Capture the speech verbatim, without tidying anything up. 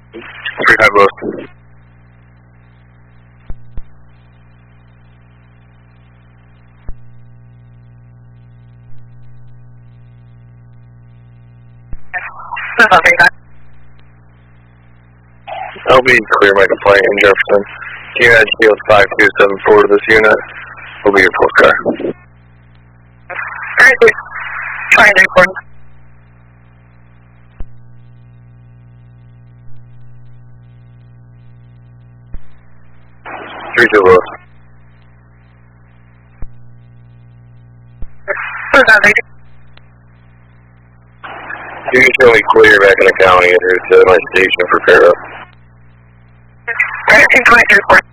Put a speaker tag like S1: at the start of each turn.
S1: Three high both. I'll be clear my complaint in Jefferson. Unit Shield five two seven four to this unit. Will be your fourth car.
S2: Alright, please. Try and report.
S1: Three two both.
S2: Who's that lady?
S1: You can show me clear back in the county and here's to my station for pickup.
S2: Alright, twenty-three report.